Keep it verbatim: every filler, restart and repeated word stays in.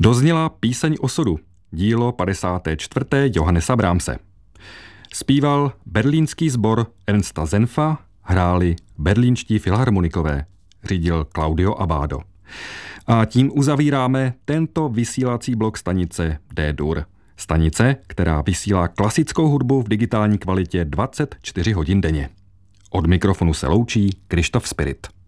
Dozněla Píseň osudu, dílo padesáté čtvrté Johannesa Brahmse. Zpíval berlínský sbor Ernsta Senfa, hráli berlínští filharmonikové, řídil Claudio Abbado. A tím uzavíráme tento vysílací blok stanice D-Dur. Stanice, která vysílá klasickou hudbu v digitální kvalitě dvacet čtyři hodin denně. Od mikrofonu se loučí Krištof Spirit.